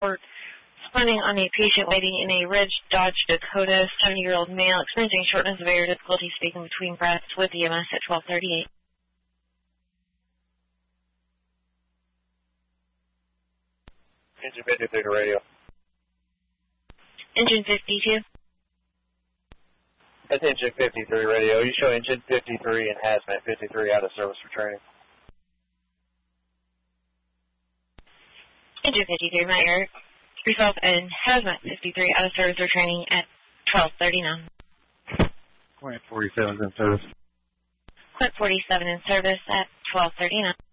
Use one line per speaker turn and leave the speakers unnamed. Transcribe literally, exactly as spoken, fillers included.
report finding on a patient waiting in a Ridge Dodge Dakota, seventy-year-old male experiencing shortness of air, difficulty speaking between breaths with E M S at twelve thirty-eight.
Engine fifty-three to radio.
Engine fifty-two.
That's engine fifty-three radio. You show engine fifty-three and hazmat fifty-three out of service for training.
Engine fifty-three, my air. Yourself and hazmat fifty-three out of service for training at twelve thirty-nine.
Point forty-seven in service.
Point forty-seven in service at twelve thirty-nine.